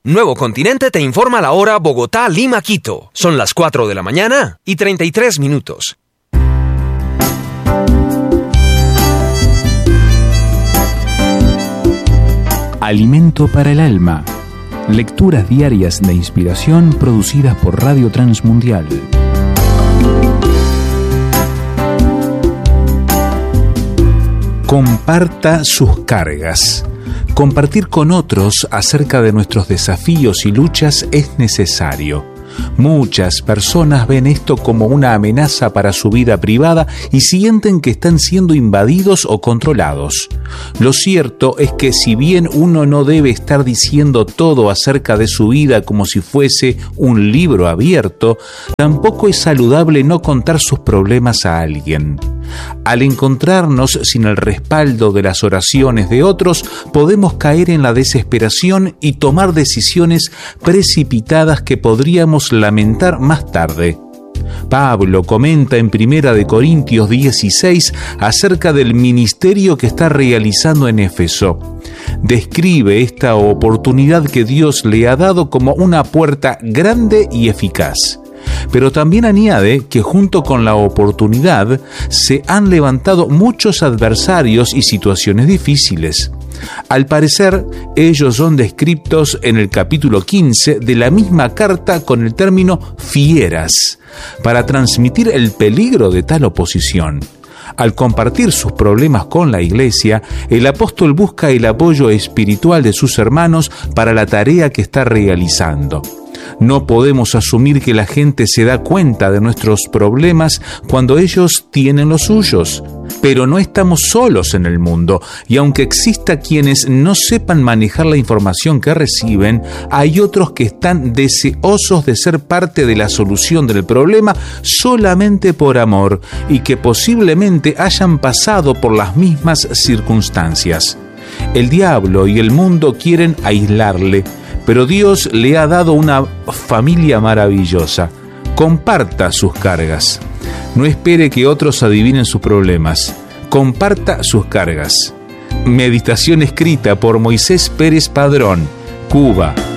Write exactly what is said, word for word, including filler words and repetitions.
Nuevo Continente te informa la hora Bogotá, Lima, Quito. Son las cuatro de la mañana y treinta y tres minutos. Alimento para el alma. Lecturas diarias de inspiración producidas por Radio Transmundial. Comparta sus cargas. Compartir con otros acerca de nuestros desafíos y luchas es necesario. Muchas personas ven esto como una amenaza para su vida privada y sienten que están siendo invadidos o controlados. Lo cierto es que si bien uno no debe estar diciendo todo acerca de su vida como si fuese un libro abierto, tampoco es saludable no contar sus problemas a alguien. Al encontrarnos sin el respaldo de las oraciones de otros, podemos caer en la desesperación y tomar decisiones precipitadas que podríamos lamentar más tarde. Pablo comenta en Primera de Corintios dieciséis acerca del ministerio que está realizando en Éfeso. Describe esta oportunidad que Dios le ha dado como una puerta grande y eficaz. Pero también añade que junto con la oportunidad se han levantado muchos adversarios y situaciones difíciles. Al parecer, ellos son descritos en el capítulo quince de la misma carta con el término fieras, para transmitir el peligro de tal oposición. Al compartir sus problemas con la iglesia, el apóstol busca el apoyo espiritual de sus hermanos para la tarea que está realizando. No podemos asumir que la gente se da cuenta de nuestros problemas cuando ellos tienen los suyos. Pero no estamos solos en el mundo, y aunque exista quienes no sepan manejar la información que reciben, hay otros que están deseosos de ser parte de la solución del problema solamente por amor y que posiblemente hayan pasado por las mismas circunstancias. El diablo y el mundo quieren aislarle, pero Dios le ha dado una familia maravillosa. Comparta sus cargas. No espere que otros adivinen sus problemas. Comparta sus cargas. Meditación escrita por Moisés Pérez Padrón, Cuba.